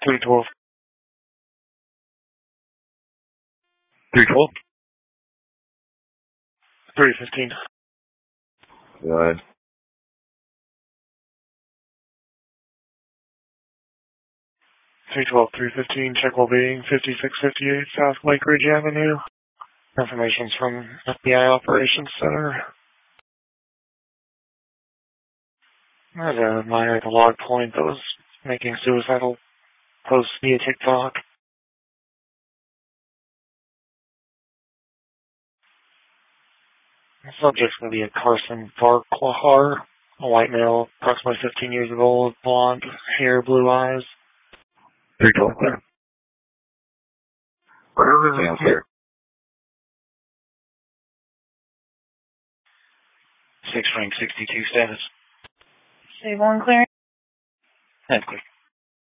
312. 312. 315. Go ahead. 312, 315, check well-being, 5658 South Lake Ridge Avenue. Information's from FBI Operations Center. I had a minor at the log point that was making suicidal posts via TikTok. The subject's going to be a Carson Farquhar, a white male, approximately 15 years old, blonde hair, blue eyes. 312, clear. Whatever. Sounds clear. 6 rank 62 status. Save one clearing. That's clear.